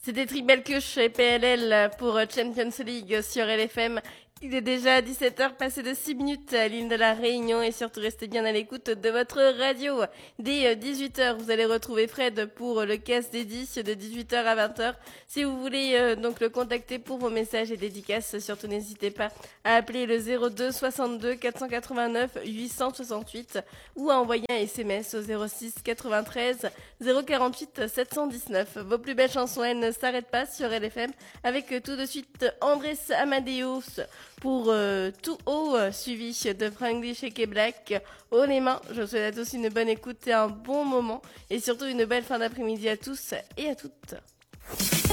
C'était Tribal Kush et PLL pour Champions League sur LFM. Il est déjà 17h passé de 6 minutes à l'île de la Réunion et surtout restez bien à l'écoute de votre radio. Dès 18h, vous allez retrouver Fred pour le casse dédié de 18h à 20h. Si vous voulez donc le contacter pour vos messages et dédicaces, surtout n'hésitez pas à appeler le 02 62 489 868 ou à envoyer un SMS au 06 93 048 719. Vos plus belles chansons, elles ne s'arrêtent pas sur LFM avec tout de suite Andrés Amadeus pour Tout haut, suivi de Frankie Shake Black. Haut les mains, je vous souhaite à tous une bonne écoute et un bon moment et surtout une belle fin d'après-midi à tous et à toutes.